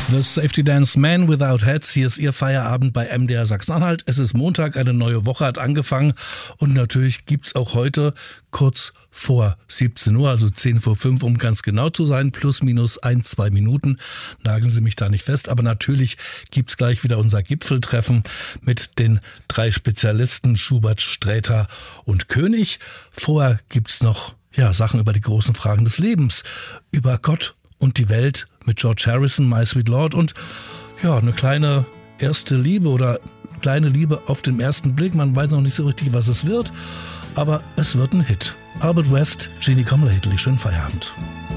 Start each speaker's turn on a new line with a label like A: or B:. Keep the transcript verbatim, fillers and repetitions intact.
A: The Safety Dance Man Without Heads. Hier ist Ihr Feierabend bei M D R Sachsen-Anhalt. Es ist Montag, eine neue Woche hat angefangen und natürlich gibt's auch heute kurz vor siebzehn Uhr, also zehn vor fünf, um ganz genau zu sein, plus minus ein, zwei Minuten. Nageln Sie mich da nicht fest, aber natürlich gibt's gleich wieder unser Gipfeltreffen mit den drei Spezialisten Schubert, Sträter und König. Vorher gibt's noch ja, Sachen über die großen Fragen des Lebens, über Gott und die Welt mit George Harrison, My Sweet Lord und ja, eine kleine erste Liebe oder kleine Liebe auf den ersten Blick. Man weiß noch nicht so richtig, was es wird, aber es wird ein Hit. Albert West, Jeannie Come Lately. Schönen Feierabend.